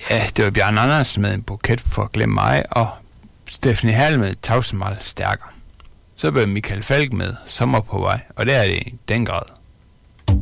Ja, det var Bjørn Andersen med en buket for Glem mig, og Stephanie Hall med Tavsemal stærkere. Så blev Michael Falk med Sommer på vej, og det er det i den grad.